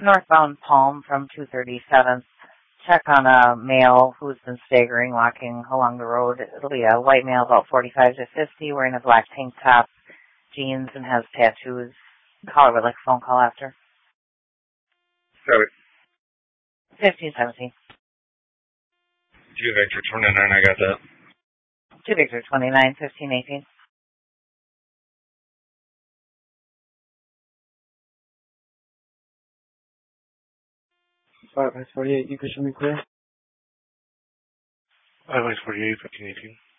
Northbound Palm from 237th. Check on a male who's been staggering, walking along the road. It'll be a white male, about 45 to 50, wearing a black tank top, jeans, and has tattoos. Call it like a phone call after. 1517. 2 Victor 29, I got that. 2 Victor 29, 1518. 5 by 48, you can show me clear. 5 by 48, 1518.